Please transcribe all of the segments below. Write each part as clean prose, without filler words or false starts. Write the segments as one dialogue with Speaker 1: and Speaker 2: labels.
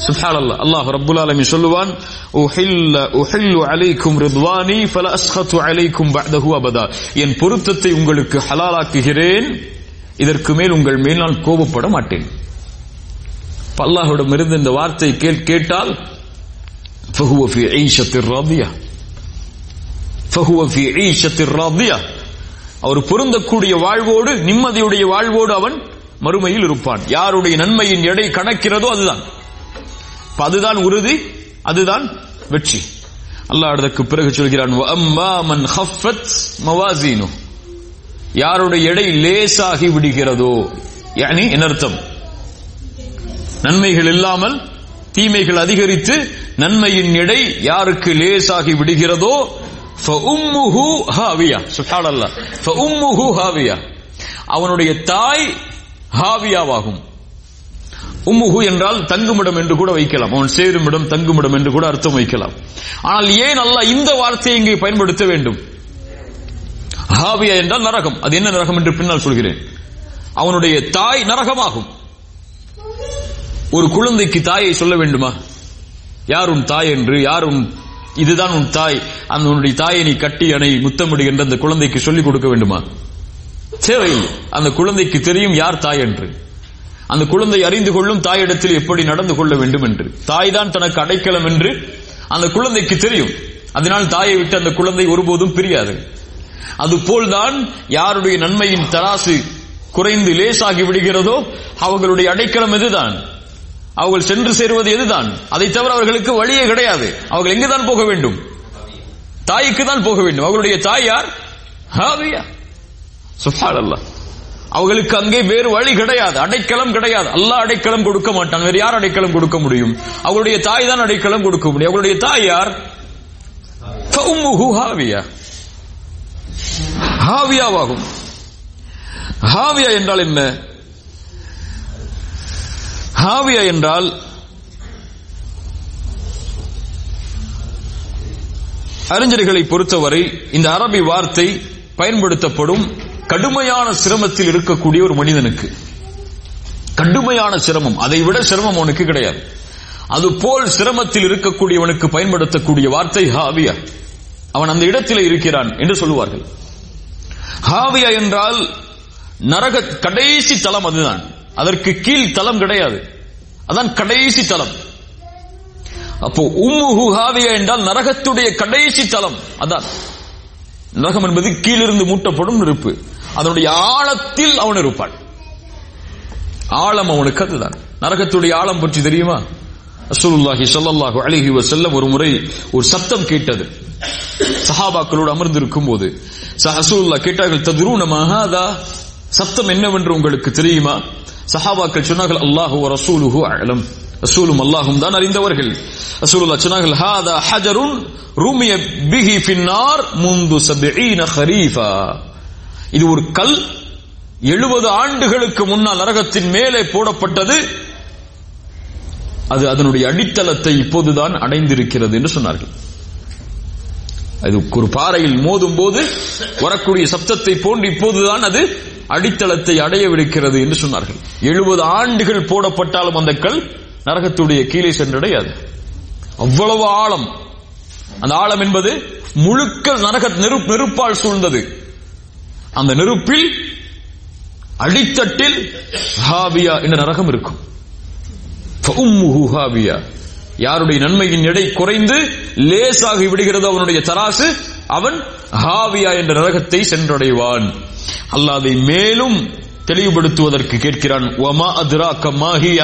Speaker 1: சுப்ஹானல்லாஹ். அல்லாஹ் ரப்புல் ஆலமீன் சொல்லுவான், உஹில்லு அலைக்கும் ரித்வானி ஃபலா அஸ்கத்து அலைக்கும் பஅதஹு அபதா. என் பொருத்தத்தை உங்களுக்கு ஹலாலாக்குகிறேன், இதற்கு மேல் உங்கள் மேல் நான் கோபப்பட மாட்டேன். அல்லாஹ்விடமிருந்து இந்த வார்த்தை கேட்டால் ஃபஹுவ ஃபீ ஈஷத்திர் ராதியா, ஃபஹுவ ஃபீ ஈஷத்திர் ராதியா, அவர் பொருந்தக்கூடிய வாழ்வோடு, நிம்மதியுடைய வாழ்வோடு அவன் மறுமையில் இருப்பான். யாருடைய நன்மையின் எடை கணக்கிறதோ அதுதான் உறுதி, அதுதான் வெற்றி. அல்லாஹ் அதற்கு பிறகு சொல்கிறான், வஅம்மா மன் ஹஃபத் மவாசீனு, யாருடைய எடை லேசாகி விடுகிறதோ, யானி என்ன அர்த்தம்? நன்மைகள் இல்லாமல் தீமைகள் அதிகரித்து நன்மையின் எடை யாருக்கு லேசாகி விடுகிறதோ ஃபஉம்முஹு ஹாவியா. சுப்ஹானல்லாஹ். ஃபஉம்முஹு ஹாவியா, அவனுடைய தாய் ஹாவியாவாகும். உம்முஹு என்றால் தங்குமிடம் என்று கூட வைக்கலாம், அவன் சேருமிடம் தங்குமிடம் என்று கூட அர்த்தம் வைக்கலாம். ஆனால் ஏன் அல்லாஹ் இந்த வார்த்தையை இங்கே பயன்படுத்த வேண்டும்? ஹாவியா என்றால் நரகம். அது என்ன நரகம் என்று பின்னால் சொல்கிறேன். அவனுடைய தாய் நரகமாகும். ஒரு குழந்தைக்கு தாயை சொல்ல வேண்டுமா? யார் உன் தாய் என்று, இதுதான் உன் தாய், உன்னுடைய தாயை நீ கட்டி அணை முத்தமிடு என்று அந்த குழந்தைக்கு சொல்லிக் கொடுக்க வேண்டுமா? தேவையில்லை. அந்த குழந்தைக்கு தெரியும் யார் தாய் என்று. அந்த குழந்தை அறிந்து கொள்ளும் தாயிடத்தில் எப்படி நடந்து கொள்ள வேண்டும் என்று. தாய் தான் தனக்கு அடைக்கலம் என்று அந்த குழந்தைக்கு தெரியும். அதனால் தாயை விட்டு அந்த குழந்தை ஒருபோதும் பிரியாது. அதுபோல்தான் யாருடைய நன்மையின் தராசு குறைந்து லேசாகி விடுகிறதோ அவர்களுடைய அடைக்கலம் எதுதான்? அவர்கள் சென்று சேருவது எதுதான்? அதை தவிர அவர்களுக்கு வழியே கிடையாது. அவர்கள் எங்குதான் போக வேண்டும்? தாய்க்கு தான் போக வேண்டும். அவர்களுடைய தாய் யார்? ஹாவியா. சுப்ஹானல்லாஹ். அவர்களுக்கு அங்கே வேறு வழி கிடையாது, அடைக்கலம் கிடையாது. அல்லாஹ் அடைக்கலம் கொடுக்க மாட்டான். வேறு யார் அடைக்கலம் கொடுக்க முடியும்? அவர்களுடைய தாய் தான் அடைக்கலம் கொடுக்க முடியும். அவர்களுடைய தாய் யார்? ஃபஉம்முஹு ஹாவியா, ஹாவியாவாகும். ஹாவியா என்றால் என்ன? ஹாவியா என்றால் அறிஞர்களை பொறுத்தவரை இந்த அரபி வார்த்தை பயன்படுத்தப்படும் கடுமையான சிரமத்தில் இருக்கக்கூடிய ஒரு மனிதனுக்கு. கடுமையான சிரமம், அதை விட சிரமம் அவனுக்கு கிடையாது. அதுபோல் சிரமத்தில் இருக்கக்கூடியவனுக்கு பயன்படுத்தக்கூடிய வார்த்தை ஹாவியா. அவன் அந்த இடத்தில் இருக்கிறான் என்று சொல்லுவார்கள். ஹாவியா என்றால் நரக கடைசி தலம், அதுதான். அதற்கு கீழ் தலம் கிடையாது, அதான் கடைசி தலம். அப்போ உம்முஹு ஹாவியா என்றால் நரகத்துடைய கடைசி தலம். அதான் நரகம் என்பது கீழிருந்து மூட்டப்படும் நெருப்பு. அதனுடைய ஆழத்தில் அவன் இருப்பான். ஆழம் அவனுக்கு அதுதான். நரகத்துடைய ஆழம் பற்றி தெரியுமா? ரசூலுல்லாஹி ஸல்லல்லாஹு அலைஹி வஸல்லம் ஒரு முறை ஒரு சத்தம் கேட்டது. சஹாபாக்களோடு அமர்ந்திருக்கும் போது ரசூலுல்லாஹ் கேட்டார்கள், தத்ரூன மா ஹாதா, சத்தம் என்னவென்று உங்களுக்கு தெரியுமா? சஹாபாக்கள் சொன்னார்கள், அல்லாஹு வ ரசூலுஹு அஅலம், ரசூலும் அல்லாஹும் தான் அறிந்தவர்கள். ரசூலுல்லாஹ் சொன்னார்கள், ஹாதா ஹஜருன் ரூமிய பிஹி ஃபின்னார் முந்து 70 ஹரீஃபா, இது ஒரு கல் 70 ஆண்டுகளுக்கு முன்னால் நரகத்தின் மேலே போடப்பட்டது, அது அதனுடைய அடித்தளத்தை இப்போதுதான் அடைந்திருக்கிறது என்று சொன்னார்கள். அது ஒரு பாறையில் மோதும் போது வரக்கூடிய சப்தத்தை போன்று இப்போதுதான் அது அடித்தளத்தை அடையவிருக்கிறது என்று சொன்னார்கள். 70 ஆண்டுகள் போடப்பட்டாலும் அந்த கல் நரகத்துடைய கீழே சென்றடையாது. அவ்வளவு ஆழம். அந்த ஆழம் என்பது முழுக்க நரக நெருப்பால் சூழ்ந்தது. அந்த நெருப்பில் அடித்தட்டில் ஹாவியா என்ற நரகம் இருக்கும். ஃபஉம்முஹு ஹாவியா, யாருடைய நன்மையின் எடை குறைந்து லேசாகி விடுகிறது அவனுடைய தராசு, அவன் ஹாவியா என்ற நரகத்தை சென்றடைவான். அல்லாஹ் அதை மேலும் தெளிவுபடுத்துவதற்கு கேட்கிறான், வமா அத்ராக மா ஹியா,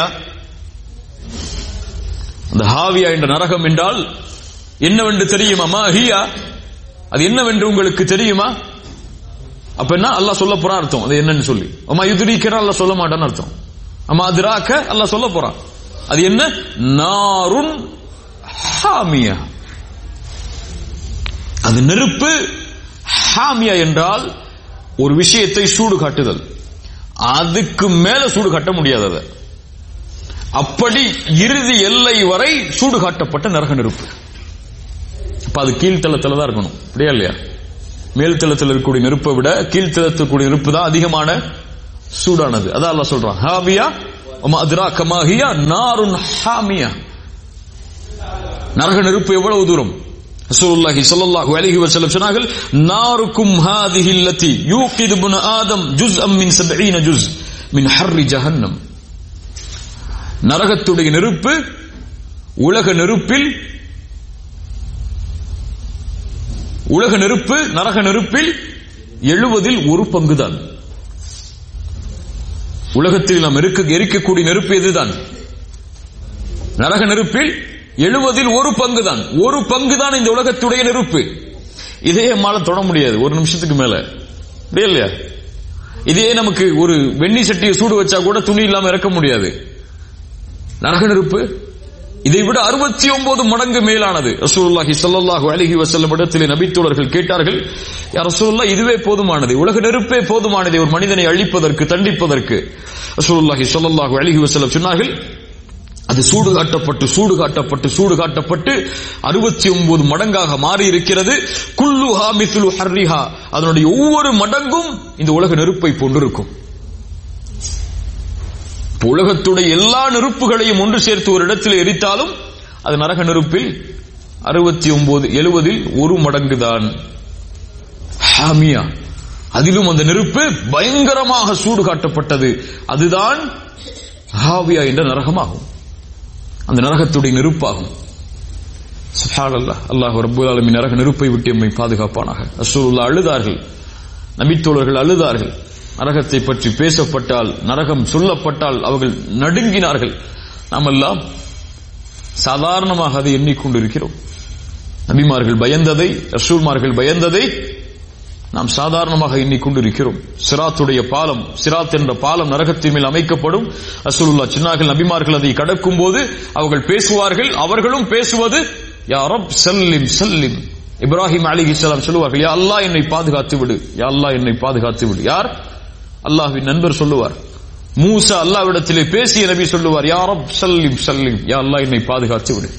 Speaker 1: அந்த ஹாவியா என்ற நரகம் என்றால் என்னவென்று தெரியுமா? மா ஹியா, அது என்னவென்று உங்களுக்கு தெரியுமா? அப்ப என்ன அல்லாஹ் சொல்ல போறான் அர்த்தம். அது என்னன்னு சொல்லி, அம்மா யுத்ரீக்கனா அல்லாஹ் சொல்ல மாட்டான்னு அர்த்தம். அம்மா அத்ராக அல்லாஹ் சொல்ல போறான். அது என்ன? நாருன் ஹாமியா, அது நெருப்பு. ஹாமியா என்றால் ஒரு விஷயத்தை சூடு காட்டுதல், அதுக்கு மேல சூடு காட்ட முடியாது. அப்படி இறுதி எல்லை வரை சூடு காட்டப்பட்ட நரக நெருப்பு. அப்ப அது கீழ்த்தளத்துல தான் இருக்கணும், அப்படியா இல்லையா? மேல்தளத்தில் இருக்கக்கூடிய நெருப்பை விட கீழ்த்தளத்தில் நெருப்பு தான் அதிகமான சூடானது. அதான் அல்லாஹ் சொல்றான், ஹாமியா வமா அத்ராக மா ஹியா நாருன் ஹாமியா. நரக நெருப்பு எவ்வளவு தூரம்? ரசூலுல்லாஹி ஸல்லல்லாஹு அலைஹி வஸல்லம் சொன்னார்கள், நாருக்கும் ஹாதிஹி அல்லதி யூகிது இப்னு ஆதம் ஜுஸ்அம் மின் 70 ஜுஸ் மின் ஹர்ரி ஜஹன்னம். நரகத்துடைய நெருப்பு உலக நெருப்பில் நரக நெருப்பில் 70 ஒரு பங்குதான். உலகத்தில் நாம் எரிக்கக்கூடிய நெருப்பு எதுதான்? நரக நெருப்பில் 70 ஒரு பங்குதான். ஒரு பங்குதான் இந்த உலகத்துடைய நெருப்பு. இதே நம்மால தொட முடியாது ஒரு நிமிஷத்துக்கு மேல, இல்லையா? இதே நமக்கு ஒரு வெண்ணி சட்டியை சூடு வச்சா கூட துணி இல்லாம இறக்க முடியாது. நரக நெருப்பு இதை விட 69 மடங்கு மேலானது. ரசூலுல்லாஹி ஸல்லல்லாஹு அலைஹி வஸல்லம் இடத்திலே நபித்தோழர்கள் கேட்டார்கள், யா ரசூலுல்லாஹ், இதுவே போதுமானது, உலக நெருப்பே போதுமானது ஒரு மனிதனை அழிப்பதற்கு, தண்டிப்பதற்கு. ரசூலுல்லாஹி ஸல்லல்லாஹு அலைஹி வஸல்லம் சொன்னார்கள், அது சூடு காட்டப்பட்டு 69 மடங்காக மாறி இருக்கிறது. குல்லுஹா மித்லு ஹர்ரிஹா, அதனுடைய ஒவ்வொரு மடங்கும் இந்த உலக நெருப்பை போன்றிருக்கும். உலகத்துடைய எல்லா நெருப்புகளையும் ஒன்று சேர்த்து ஒரு இடத்தில் எரித்தாலும் அது நரக நெருப்பில் 69 70 ஒரு மடங்குதான். ஹாமியா, அதிலும் அந்த நெருப்பு பயங்கரமாக சூடு காட்டப்பட்டது. அதுதான் ஹாவியா என்ற நரகமாகும், அந்த நரகத்துடைய நெருப்பாகும். சுப்ஹானல்லாஹ், அல்லாஹ் ரப்பல் ஆலமீன் நரக நெருப்பை விட்டு நம்மை பாதுகாப்பானாக. ரசூலுல்லாஹ் அழுதார்கள், நபித்தோழர்கள் அழுதார்கள். நரகத்தை பற்றி பேசப்பட்டால், நரகம் சொல்லப்பட்டால் அவர்கள் நடுங்கினார்கள். நாம் எல்லாம் சாதாரணமாக அதை எண்ணிக்கொண்டிருக்கிறோம். நபிமார்கள் பயந்ததை, ரசூல்மார்கள் பயந்ததை நாம் சாதாரணமாக எண்ணிக்கொண்டிருக்கிறோம். சிராத்துடைய பாலம், சிராத் என்ற பாலம் நரகத்தின் மேல் அமைக்கப்படும். ரசூலுல்லாஹ் சொன்னார்கள், நபிமார்கள் அதை கடக்கும் போது அவர்கள் பேசுவார்கள், அவர்களும் பேசுவது யா ரப் சல்லிம் சல்லிம். இப்ராஹிம் அலைஹிஸ்ஸலாம் சொல்லுவார்கள், யா அல்லாஹ் என்னை பாதுகாத்து விடு, யா அல்லாஹ் என்னை பாதுகாத்து விடு. யார்? அல்லாஹ்வின் நண்பர் சொல்லுவார். மூசா அல்லாஹ்விடத்திலே பேசிய நபி சொல்லுவார், யா ரப் சல்லிம் சல்லிம், யா அல்லாஹ் என்னை பாதுகாத்து விடு.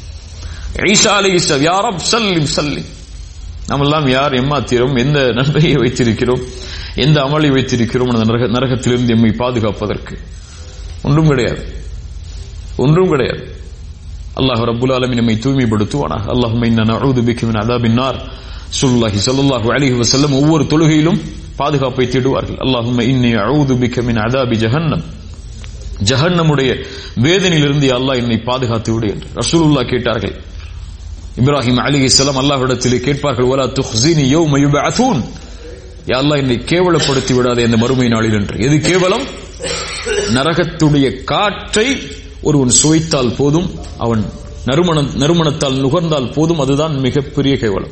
Speaker 1: ஈசா அலைஹிஸ்ஸலாம், யா ரப் சல்லிம் சல்லிம். நாம் எல்லாம் யார் எம்மாத்திரம், எந்த நன்மையை வைத்திருக்கிறோம், எந்த அமலை வைத்திருக்கிறோம் அந்த நரகத்திலிருந்து எம்மை பாதுகாப்பதற்கு? ஒன்றும் கிடையாது, ஒன்றும் கிடையாது. அல்லாஹ் ரப்புல் ஆலமீன் நம்மை தூய்மைப்படுத்துவானாக. அல்லாஹும்ம இன்னா நஊது பிக மின் அஸாபின் நார். ஸல்லல்லாஹு ஸல்லல்லாஹு அலைஹி வஸல்லம் ஒவ்வொரு தொழுகையிலும் பாதுகாப்பை தேடுவார்கள். அல்லாஹும்ம இன்னி அஊது பிக மின் அஸாபி ஜஹன்னம், ஜஹன்னமுடைய வேதனையிலிருந்து அல்லாஹ் என்னை பாதுகாத்து விடு என்று ரசூலுல்லாஹ் கேட்டார்கள். இப்ராஹிம் அலைஹிஸ்ஸலாம் அல்லாஹ்விடத்திலே கேட்பார்கள், வலா துஹ்ஸினி யௌம யுபஅஸூன், யா அல்லாஹ் என்னை கேவலப்படுத்தி விடாதே அந்த மறுமை நாளில் என்று. எது கேவலம்? நரகத்துடைய காற்றை ஒருவன் சுவைத்தால் போதும், அவன் நறுமணத்தால் நுகர்ந்தால் போதும், அதுதான் மிகப்பெரிய கேவலம்.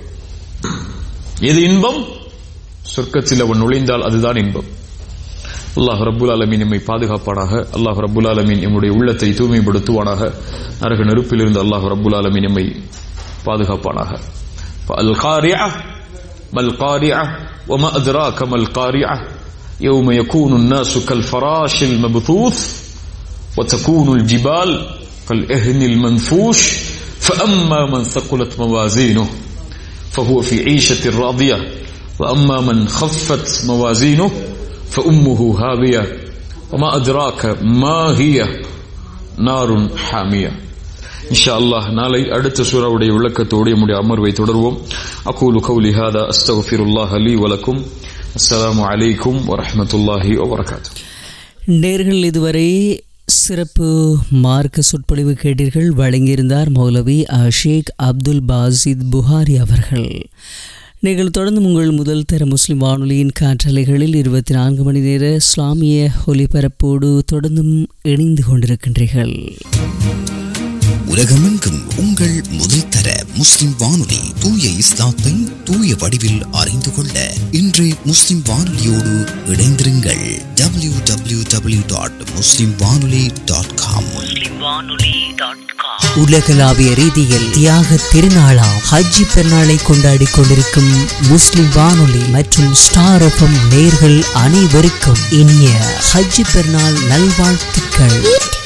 Speaker 1: எது இன்பம்? சொர்க்கத்தில் அவன் நுழைந்தால் அதுதான் இன்பம். அல்லாஹ் ரப்புல் ஆலமீன் நம்மை பாதுகாப்பானாக. அல்லாஹ் ரப்புல் ஆலமீன் நம்முடைய உள்ளத்தை தூய்மைப்படுத்துவானாக. நரக நெருப்பிலிருந்து அல்லாஹ் ரப்புல் ஆலமீன் நம்மை பாதுகாப்பானாக. அல் காரிஅ மல் காரிஅ வமா அத்ராக மல் காரிஅ யௌம யகூனு الناس كالفراش المبثوث وتكون الجبال كالعهن المنفوش فأما من ثقلت موازينه فهو في عيشة راضية وأما من خفت موازينه فأمه هاوية وما أدراك ما هي نار حامية. இன்ஷா அல்லாஹ் நாளை அடுத்த சூராவுடைய விளக்கத்தோடு நம்முடைய அமர்வை தொடர்வோம். அகூலு கௌலி ஹாதா அஸ்தக்ஃபிருல்லாஹ லீ வ லக்கும். அஸ்ஸலாமு அலைக்கும் வ ரஹ்மத்துல்லாஹி வ பரகாத்துஹு.
Speaker 2: நேர்கள் இதுவரை சிறப்பு மார்க்க சொற்பொழிவு கேட்டீர்கள். வழங்கியிருந்தார் மௌலவி ஷேக் அப்துல் பாசித் புகாரி அவர்கள். நீங்கள் தொடர்ந்து உங்கள் முதல் தர முஸ்லிம் வானொலியின் காற்றலைகளில் 24 மணி நேர இஸ்லாமிய ஒலிபரப்போடு தொடர்ந்தும் இணைந்து கொண்டிருக்கின்றீர்கள்.
Speaker 3: உலகமெங்கும் உங்கள் முதல் தர முஸ்லிம் வானொலி தூய இஸ்லாத்தை தூய வடிவில் அறிந்து கொள்ள இன்று முஸ்லிம் வானொலியோடு இணைந்திருங்கள். www.muslimwanoli.com.
Speaker 2: உலகளாவிய ரீதியில் தியாக திருநாளாம் ஹஜ் பெருநாளை கொண்டாடி கொண்டிருக்கும் முஸ்லிம் வானொலி மற்றும் ஸ்டார் எஃப்எம் நேயர்கள் அனைவருக்கும் இனிய ஹஜ் பெருநாள் நல்வாழ்த்துக்கள்.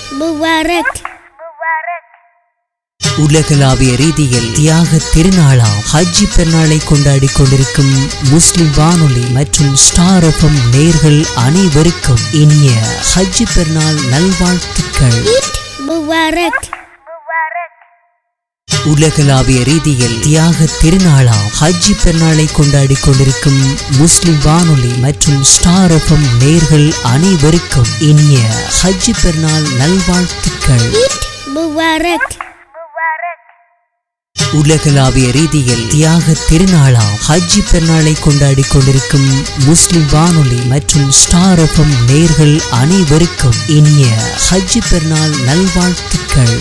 Speaker 2: உலகளாவிய ரீதியில் தியாக திருநாளாம் ஹஜ் பெருநாளை கொண்டாடி கொண்டிருக்கும் முஸ்லிம் வானொலி மற்றும் ஸ்டார் எஃப்எம் நேயர்கள் அனைவருக்கும் இனிய ஹஜ் பெருநாள் நல்வாழ்த்துக்கள். உலகளாவிய ரீதியில் தியாக திருநாளாம் ஹஜ்ஜி பெருநாளை கொண்டாடி கொண்டிருக்கும் முஸ்லிம் வானொலி மற்றும் ஸ்டார் எஃப்எம் நேயர்கள் அனைவருக்கும் இனிய ஹஜ்ஜி பெருநாள் நல்வாழ்த்துக்கள். உலகளாவிய ரீதியில் தியாக திருநாளாம் ஹஜ்ஜி பெருநாளை கொண்டாடி கொண்டிருக்கும் முஸ்லிம் வானொலி மற்றும் ஸ்டார் எஃப்எம் நேயர்கள் அனைவருக்கும் இனிய ஹஜ்ஜி பெருநாள் நல்வாழ்த்துக்கள்.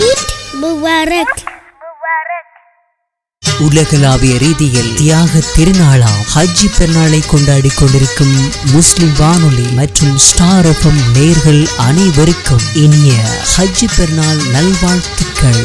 Speaker 2: உலகளாவிய ரீதியில் தியாக திருநாளாம் ஹஜ்ஜி பெருநாளை கொண்டாடி கொண்டிருக்கும் முஸ்லிம் வானொலி மற்றும் ஸ்டார் எஃப்எம் நேயர்கள் அனைவருக்கும் இனிய ஹஜ்ஜி பெருநாள் நல்வாழ்த்துக்கள்.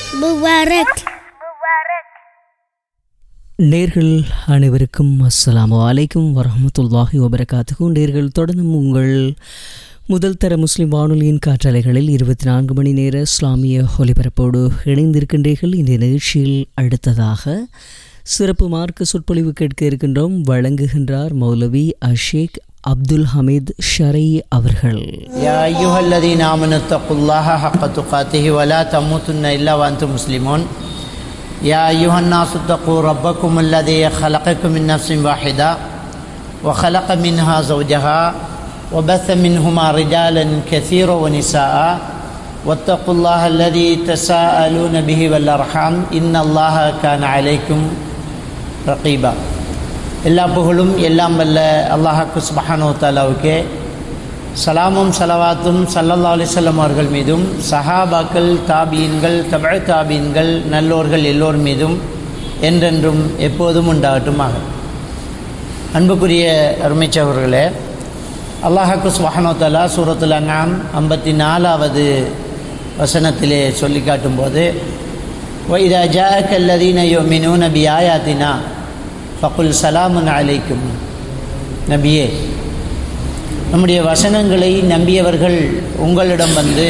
Speaker 2: நேர்கள் அனைவருக்கும் அஸ்ஸலாமு அலைக்கும் வரஹ்மத்துல்லாஹி வபரகாத்துஹு. நேர்கள் தொடர்ந்து உங்கள் முதல் தர முஸ்லிம் வானொலியின் காற்றலைகளில் 24 மணி நேர இஸ்லாமிய ஒலிபரப்போடு இணைந்திருக்கின்றீர்கள். இந்த நிகழ்ச்சியில் அடுத்ததாக சிறப்பு மார்க்க சொற்பொழிவு கேட்க இருக்கின்றோம். வழங்குகின்றார் மௌலவி அஷேக் அப்துல் ஹமீத் ஷரை அவர்கள்.
Speaker 4: யா அய்யுஹல்லதீன ஆமனு தக்குல்லாஹ ஹக்க துகாத்திஹி வலா தமூதுன்ன இல்லா வஅன்தும் முஸ்லிமூன். யா அய்யுஹன் நாஸு தக்கூ ரப்பக்கும் அல்லதீ خلقكم من نفس واحدة وخلق منها زوجها وبث منهما رجالا كثيرا ونساء واتقوا الله الذي تساءلون به والأرحام إن الله كان عليكم رقيبا. எல்லா புகழும் எல்லாம் வல்ல அல்லாஹ்வுக்கு சுப்ஹானஹு வ தஆலாவுக்கே சலாமும் சலவாத்தும் ஸல்லல்லாஹு அலைஹி வஸல்லம் அவர்கள் மீதும் சஹாபாக்கள் தாபீன்கள் தபஅ தாபீன்கள் நல்லோர்கள் எல்லோர் மீதும் என்றென்றும் எப்போதும் உண்டாகட்டுமாக. அன்புக்குரிய அருமைச்சவர்களே, அல்லாஹ்வுக்கு சுப்ஹானஹு வ தஆலா சூரத்துல் அன்ஆம் 54வது வசனத்திலே சொல்லி காட்டும்போது وَإِذَا جَاءَكَ الَّذِينَ يُؤْمِنُونَ بِآيَاتِنَا فَقُلْ سَلَامٌ عَلَيْكُمْ. நபியே, நம்முடைய வசனங்களை நம்பியவர்கள் உங்களிடம் வந்து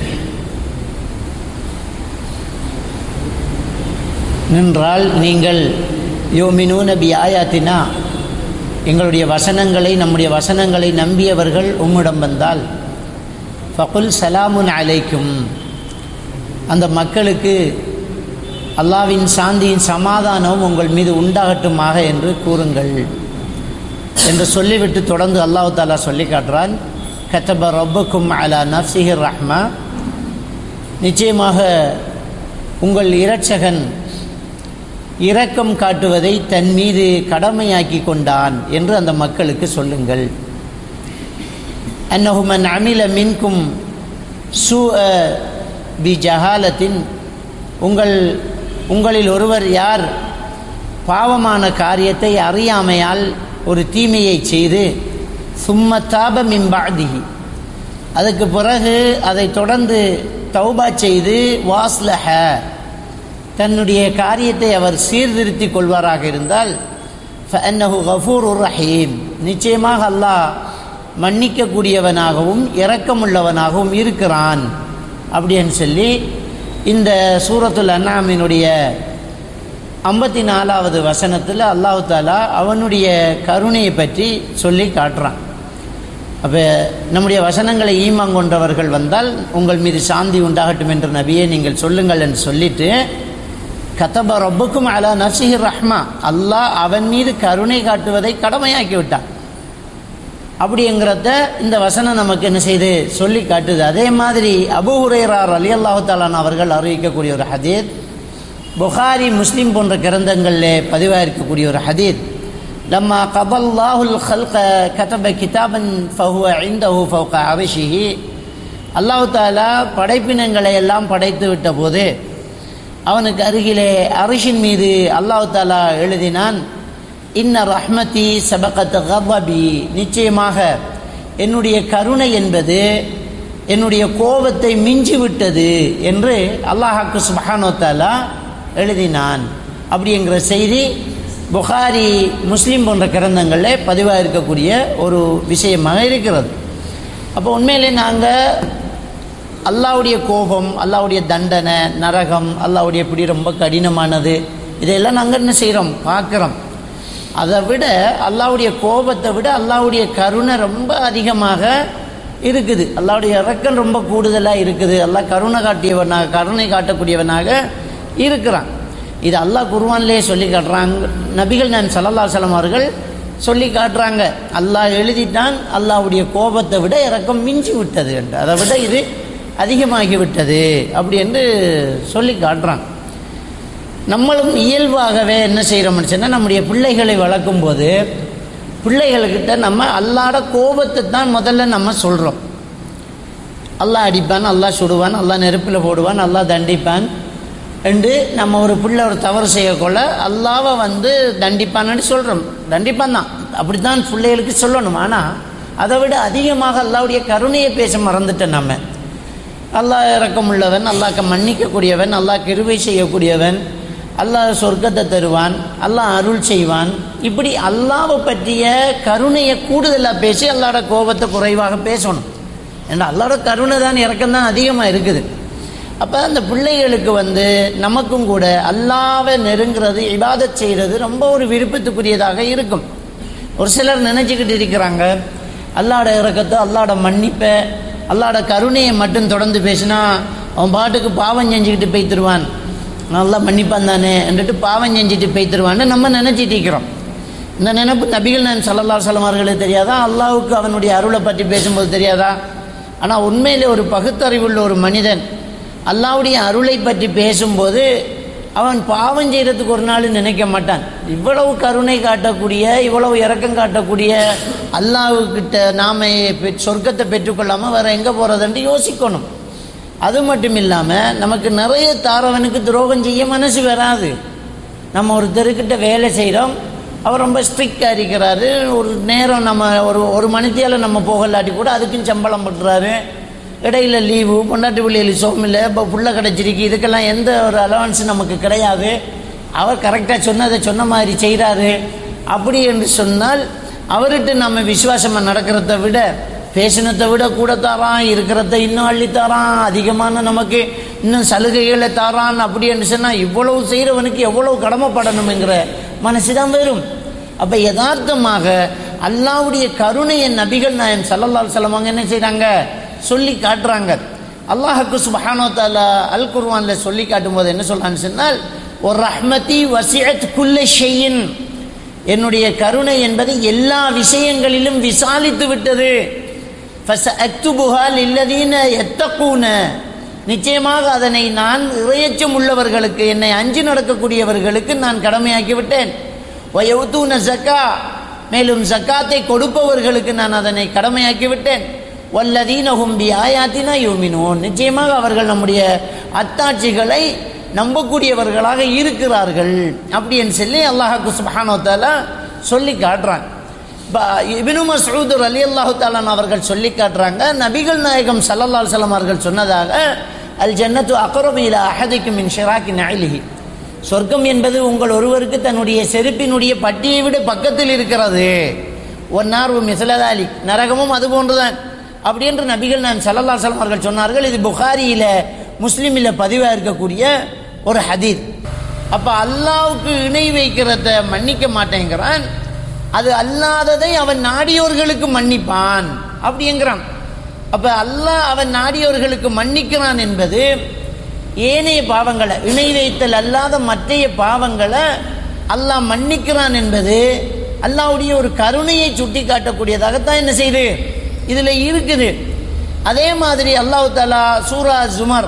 Speaker 4: நின்றால் நீங்கள் யுமினூன பிஆயாத்தினா, எங்களுடைய வசனங்களை நம்முடைய வசனங்களை நம்பியவர்கள் உம்மிடம் வந்தால் ஃபகுல் சலாமுன் அலைக்கும், அந்த மக்களுக்கு அல்லாஹ்வின் சாந்தியின் சமாதானம் உங்கள் மீது உண்டாகட்டுமாக என்று கூறுங்கள் என்று சொல்லிவிட்டு தொடர்ந்து அல்லாஹ் தஆலா சொல்லி காட்டுறான். கதப ரப்புக்கும் அலா நஃப்ஸிஹி ரஹ்மா, நிச்சயமாக உங்கள் இரட்சகன் இரக்கம் காட்டுவதை தன் மீது கடமையாக்கி கொண்டான் என்று அந்த மக்களுக்கு சொல்லுங்கள். அன்னஹு மன் அமில மின்கும் சூஅ பிஜஹாலத்தின், உங்களில் ஒருவர் யார் பாவமான காரியத்தை அறியாமையால் ஒரு தீமையை செய்து சும்ம தாப மின் பஅதிஹி, அதுக்கு பிறகு அதை தொடர்ந்து தௌபா செய்து வாஸ்லஹ, தன்னுடைய காரியத்தை அவர் சீர்திருத்தி கொள்வாராக இருந்தால் ஃபஅன்னஹு கஃபூருர் ரஹீம், நிச்சயமாக அல்லாஹ் மன்னிக்கக்கூடியவனாகவும் இரக்கமுள்ளவனாகவும் இருக்கிறான் அப்படின்னு சொல்லி இந்த சூரத்துல் அன்ஆமினுடைய 54வது வசனத்தில் அல்லாஹ் தஆலா அவனுடைய கருணையை பற்றி சொல்லி காட்டுறான். அப்போ நம்முடைய வசனங்களை ஈமான் கொண்டவர்கள் வந்தால் உங்கள் மீது சாந்தி உண்டாகட்டும் என்று நபியே நீங்கள் சொல்லுங்கள் என்று சொல்லிட்டு கதப ரப்புக்கும் அலா நஃப்ஸிஹி ரஹ்மா, அல்லாஹ் அவன் மீது கருணை காட்டுவதை கடமையாக்கி விட்டான். அப்படிங்கிறத இந்த வசனம் நமக்கு என்ன செய்து சொல்லி காட்டுது. அதே மாதிரி அபூ ஹுரைரா ரலியல்லாஹு தஆலா அவர்கள் அறிவிக்கக்கூடிய ஒரு ஹதீத், புகாரி முஸ்லிம் போன்ற கிரந்தங்களில் பதிவாயிருக்கக்கூடிய ஒரு ஹதீத், லம்மா கபல்லாஹுல் ஹல்க கதப கிதாபன் ஃபஹுவ இன்தஹு ஃபௌக அர்ஷிஹி, அல்லாஹ் தஆலா படைப்பினங்களை எல்லாம் படைத்து விட்ட போது அவனுக்கு அருகிலே அரிஷின் மீது அல்லாஹ் தஆலா எழுதினான், இன்ன ரஹ்மதி சபகத் கதபி, நிச்சயமாக என்னுடைய கருணை என்பது என்னுடைய கோபத்தை மிஞ்சி விட்டது என்று அல்லாஹ்வுக்கு சுப்ஹானஹு வ தஆலா எழுதினான். அப்படிங்கிற செய்தி புகாரி முஸ்லிம் போன்ற கிரந்தங்களில் பதிவாக இருக்கக்கூடிய ஒரு விஷயமாக இருக்கிறது. அப்போ உண்மையிலே நாங்கள் அல்லாஹ்வுடைய கோபம், அல்லாஹ்வுடைய தண்டனை, நரகம், அல்லாஹ்வுடைய பிடி ரொம்ப கடினமானது, இதையெல்லாம் நாங்கள் என்ன செய்கிறோம், பார்க்குறோம். அதை விட அல்லாஹ்வுடைய கோபத்தை விட அல்லாஹ்வுடைய கருணை ரொம்ப அதிகமாக இருக்குது. அல்லாஹ்வுடைய இரக்கம் ரொம்ப கூடுதலாக இருக்குது. அல்லாஹ் கருணை காட்டியவனாக, கருணை காட்டக்கூடியவனாக இருக்கிறான். இது அல்லாஹ் குர்ஆன்லேயே சொல்லி காட்டுறாங்க. நபிகள் நாயகம் ஸல்லல்லாஹு அலைஹி வஸல்லம் அவர்கள் சொல்லி காட்டுறாங்க. அல்லாஹ் எழுதிட்டான், அல்லாஹ்வுடைய கோபத்தை விட இரக்கம் மிஞ்சி விட்டது என்று, அதை விட இது அதிகமாகி விட்டது அப்படி என்று சொல்லி காட்டுறாங்க. நம்மளும் இயல்பாகவே என்ன செய்கிறோம்னு சொன்னால், நம்முடைய பிள்ளைகளை வளர்க்கும் போது பிள்ளைகள்கிட்ட நம்ம அல்லாஹ்வோட கோபத்தை தான் முதல்ல நம்ம சொல்கிறோம். அல்லாஹ் அடிப்பான், அல்லாஹ் சுடுவான், அல்லாஹ் நெருப்பில் போடுவான், அல்லாஹ் தண்டிப்பான் என்று நம்ம ஒரு பிள்ளை ஒரு தவறு செய்யக்கொள்ள அல்லாவை தண்டிப்பான்னு சொல்கிறோம். தண்டிப்பான் தான், அப்படி தான் பிள்ளைகளுக்கு சொல்லணும். ஆனால் அதை விட அதிகமாக அல்லாஹ்வுடைய கருணையை பேச மறந்துட்டேன். நம்ம அல்லாஹ் இரக்கமுள்ளவன், அல்லாஹ்க்கு மன்னிக்கக்கூடியவன், அல்லாஹ் கிருபை செய்யக்கூடியவன், அல்லாஹ் சொர்க்கத்தை தருவான், அல்லாஹ் அருள் செய்வான், இப்படி அல்லாஹ்வை பற்றிய கருணையை கூடுதலாக பேசி அல்லாஹ்வோட கோபத்தை குறைவாக பேசணும். ஏன்னா அல்லாஹ்வோட கருணை தான் இரக்கம் தான் அதிகமாக இருக்குது. அப்போ அந்த பிள்ளைகளுக்கு நமக்கும் கூட அல்லாஹ்வை நெருங்கிறது, இபாதத் செய்கிறது ரொம்ப ஒரு விருப்பத்துக்குரியதாக இருக்கும். ஒரு சிலர் நினச்சிக்கிட்டு இருக்கிறாங்க, அல்லாஹ்வோட இரக்கத்தை, அல்லாஹ்வோட மன்னிப்பை, அல்லாஹ்வோட கருணையை மட்டும் தொடர்ந்து பேசினா அவன் பாட்டுக்கு பாவம் செஞ்சுக்கிட்டு போய்த்துருவான், நல்லா மன்னிப்பான் தானே என்றுட்டு பாவம் செஞ்சுட்டு போய்த்துருவான்னு நம்ம நினச்சிட்டு இருக்கிறோம். இந்த நினைப்பு நபிகள் நாயகம் ஸல்லல்லாஹு அலைஹி வஸல்லம் அவர்களுக்கு தெரியாதா? அல்லாஹ்வுக்கு அவனுடைய அருளை பற்றி பேசும்போது தெரியாதா? ஆனால் உண்மையிலே ஒரு பகுத்தறிவுள்ள ஒரு மனிதன் அல்லாஹ்வுடைய அருளை பற்றி பேசும்போது அவன் பாவம் செய்கிறதுக்கு ஒரு நாள் நினைக்க மாட்டான். இவ்வளவு கருணை காட்டக்கூடிய, இவ்வளவு இரக்கம் காட்டக்கூடிய அல்லாஹ்வுக்கிட்ட நாம் சொர்க்கத்தை பெற்றுக்கொள்ளாமல் வேறு எங்கே போகிறதுன்ட்டு யோசிக்கணும். அது மட்டும் இல்லாமல் நமக்கு நிறைய தாரவனுக்கு துரோகம் செய்ய மனசு வராது. நம்ம ஒருத்தருக்கிட்ட வேலை செய்கிறோம், அவர் ரொம்ப ஸ்ட்ரிக்டாக இருக்கிறாரு, ஒரு நேரம் நம்ம ஒரு மணித்தியால் நம்ம போகலாட்டி கூட அதுக்கும் சம்பளம் பண்ணுறாரு, இடையில லீவு, பொண்டாட்டி பிள்ளைகள் சோமில்லை, இப்போ புள்ள கிடச்சிருக்கு, இதுக்கெல்லாம் எந்த ஒரு அலவன்ஸும் நமக்கு கிடையாது. அவர் கரெக்டாக சொன்னதை சொன்ன மாதிரி செய்கிறாரு. அப்படி என்று சொன்னால் அவர்கிட்ட நம்ம விசுவாசமாக நடக்கிறத விட, பேசினத்தை விட கூட தாரான், இருக்கிறத இன்னும் அள்ளித்தாரான், அதிகமான நமக்கு இன்னும் சலுகைகளை தாரான். அப்படி என்று சொன்னால் இவ்வளவு செய்கிறவனுக்கு எவ்வளவு கடமைப்படணுங்கிற மனசு தான் வரும். அப்போ யதார்த்தமாக அல்லாஹ்வுடைய கருணையை நபிகள் நாயகம் ஸல்லல்லாஹு அலைஹி வஸல்லம் என்ன செய்கிறாங்க, சொல்லி காட்டுறாங்க. அல்லாஹ்வுக்கு சுப்ஹானஹு வ தஆலா அல் குர்ஆனில் சொல்லி காட்டும் போது என்ன சொல்றான்னு சொன்னால், ஒரு ரஹ்மதி வசிஅத் குல்ல ஷைஇன், என்னுடைய கருணை என்பது எல்லா விஷயங்களிலும் விசாலித்து விட்டது. ஃபஸஅக்துபுஹா லில்லதீன யத்தகூன, நிச்சயமாக அதனை நான் இறையச்சம் உள்ளவர்களுக்கு, என்னை அஞ்சி நடக்கக்கூடியவர்களுக்கு நான் கடமையாக்கி விட்டேன். வயவுதூன ஸக்கா, மேலும் ஸக்காத்தை கொடுப்பவர்களுக்கு நான் அதனை கடமையாக்கி விட்டேன். வல்லதீனஹும் பிஆயாத்தினா யுமினூன், நிச்சயமாக அவர்கள் நம்முடைய அத்தாட்சிகளை நம்பக்கூடியவர்களாக இருக்கிறார்கள் அப்படின்னு சொல்லி அல்லாஹ் சுப்ஹானஹு வ தஆலா சொல்லி காட்டுறாங்க. இப்னு மஸ்ஊத் ரலியல்லாஹு தஆலா அவர்கள் சொல்லி காட்டுறாங்க, நபிகள் நாயகம் ஸல்லல்லாஹு அலைஹி வஸல்லம் அவர்கள் சொன்னதாக, அல் ஜன்னத்து அக்ரபு இலா அஹதிக்கும் மின் ஷிராக்கி நஅலிஹி, சொர்க்கம் என்பது உங்கள் ஒருவருக்கு தன்னுடைய செருப்பினுடைய பட்டியை விட பக்கத்தில் இருக்கிறது. ஒன்னார் மிஸ்லதாலி, நரகமும் அது போன்றுதான் அப்படி என்று நபிகள் நாயகம் ஸல்லல்லாஹு அலைஹி வஸல்லம் அவர்கள் சொன்னார்கள். இது புகாரியில முஸ்லிமில் பதிவாக இருக்கக்கூடிய ஒரு ஹதீஸ். அப்போ அல்லாஹ்வுக்கு இணை வைக்கிறத மன்னிக்க மாட்டேங்கிறான், அது அல்லாததை அவன் நாடியோர்களுக்கு மன்னிப்பான் அப்படிங்கிறான். அப்போ அல்லாஹ் அவன் நாடியோர்களுக்கு மன்னிக்கிறான் என்பது ஏனைய பாவங்களை, இணை வைத்தல் அல்லாத மற்றைய பாவங்களை அல்லாஹ் மன்னிக்கிறான் என்பது அல்லாஹ்வுடைய ஒரு கருணையை சுட்டி காட்டக்கூடியதாகத்தான் என்ன செய்யுது, இதில் இருக்குது. அதே மாதிரி அல்லாஹ் தஆலா சூரா ஜுமர்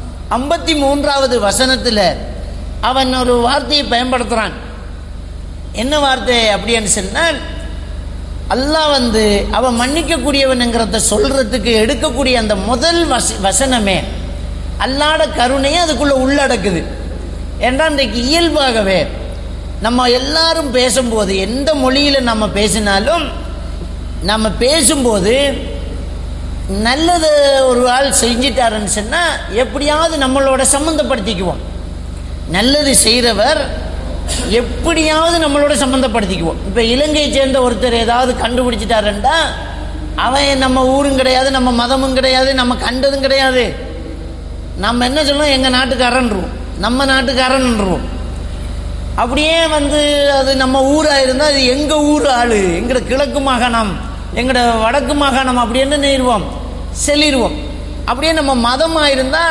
Speaker 4: 53வது வசனத்தில் அவன் ஒரு வார்த்தையை பயன்படுத்துகிறான். என்ன வார்த்தை அப்படின்னு சொன்னால், அல்லாஹ் அவன் மன்னிக்கக்கூடியவனுங்கிறத சொல்றதுக்கு எடுக்கக்கூடிய அந்த முதல் வசனமே அல்லாஹ்வோட கருணையை அதுக்குள்ள உள்ளடக்குது. ஏன்னா இன்றைக்கு இயல்பாகவே நம்ம எல்லாரும் பேசும்போது, எந்த மொழியில் நம்ம பேசினாலும், நம்ம பேசும்போது நல்லது ஒரு ஆள் செஞ்சிட்டாருன்னு சொன்னால் எப்படியாவது நம்மளோட சம்மந்தப்படுத்திக்குவோம். நல்லது செய்கிறவர் எப்படியாவது நம்மளோட சம்மந்தப்படுத்திக்குவோம். இப்போ இலங்கையை சேர்ந்த ஒருத்தர் ஏதாவது கண்டுபிடிச்சிட்டாருண்டா, அவன் நம்ம ஊரும் கிடையாது, நம்ம மதமும் கிடையாது, நம்ம கண்டதும் கிடையாது. நம்ம என்ன சொல்லுவோம், எங்கள் நாட்டுக்காரன்ருவோம், நம்ம நாட்டுக்காரன்ருவோம். அப்படியே அது நம்ம ஊராக இருந்தால் அது எங்கள் ஊர் ஆள், எங்களோட கிழக்கு மாகாணம், எங்களோட வடக்கு மாகாணம் அப்படி என்ன நேருவோம், செல்லிடுவோம். அப்படியே நம்ம மதமாக இருந்தால்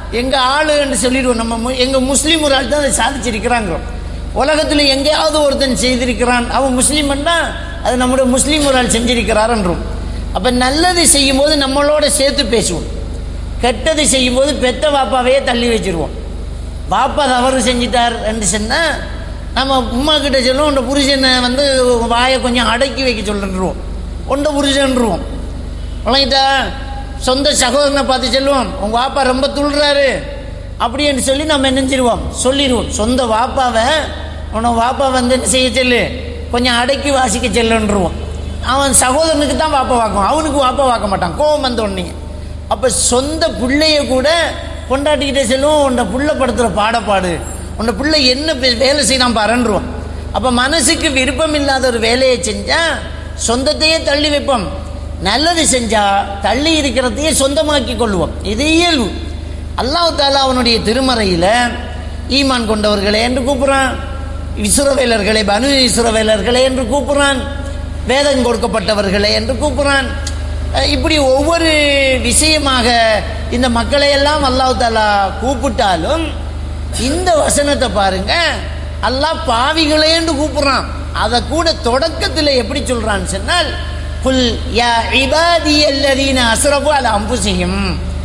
Speaker 4: எங்கள் ஆளுன்னு சொல்லிடுவோம். எங்கள் முஸ்லீம் ஒரு ஆள் தான் அதை சாதிச்சிருக்கிறாங்க. உலகத்தில் எங்கேயாவது ஒருத்தன் செய்திருக்கிறான், அவன் முஸ்லீம்னா அது நம்முடைய முஸ்லீம் ஒரு ஆள் செஞ்சிருக்கிறாருன்றோம். அப்போ நல்லது செய்யும்போது நம்மளோட சேர்த்து பேசுவோம், கெட்டது செய்யும்போது பெத்த பாப்பாவையே தள்ளி வச்சிருவோம். பாப்பா தவறு செஞ்சிட்டார் என்று சொன்னால் நம்ம உமா கிட்ட சொல்லுவோம், உண்ட புருஷனை வந்து வாயை கொஞ்சம் அடக்கி வைக்க சொல்லிடுவோம், உண்ட புருஷன்ருவோம். வழங்கிட்டா சொந்த சகோதரனை பார்த்து சொல்லுவோம், உங்கள் வாப்பா ரொம்ப துள்ளுறாரு அப்படின்னு சொல்லி நம்ம என்னஞ்சிருவோம், சொல்லிடுவோம். சொந்த வாப்பாவை உனக்கு வாப்பா வந்து என்ன செய்ய சொல்லு, கொஞ்சம் அடக்கி வாசிக்க செல்லுன்றுவோம். அவன் சகோதரனுக்கு தான் வாப்பா வாக்குவான், அவனுக்கு வாப்பா வாக்க மாட்டான், கோவம் வந்த உடனே. அப்போ சொந்த பிள்ளைய கூட கொண்டாட்டிக்கிட்டே செல்லுவோம், உன்னை புள்ள படுத்துகிற பாடப்பாடு, உன்னை பிள்ளை என்ன வேலை செய்யலாம் பாருன்றோம். அப்போ மனசுக்கு விருப்பம் இல்லாத ஒரு வேலையை செஞ்சால் சொந்தத்தையே தள்ளி வைப்போம், நல்லது செஞ்சால் தள்ளி இருக்கிறதையே சொந்தமாக்கி கொள்வோம். இது இயல்பு. அல்லாஹ் தஆலா அவனுடைய திருமறையில் ஈமான் கொண்டவர்களே என்று கூப்பிட்றான், இஸ்ரவேலர்களே பனு இஸ்ரவேலர்களே என்று கூப்பிட்றான், வேதம் கொடுக்கப்பட்டவர்களே என்று கூப்பிட்றான். இப்படி ஒவ்வொரு விஷயமாக இந்த மக்களையெல்லாம் அல்லாஹ் தஆலா கூப்பிட்டாலும் இந்த வசனத்தை பாருங்க, அல்லாஹ் பாவிகளே என்று கூப்பிட்றான். அதை கூட தொடக்கத்தில் எப்படி சொல்றான்னு சொன்னால், குல் யா இபாதியல்லதீன அஸ்ரஃபு அலா அன்ஃபுஸிஹிம்,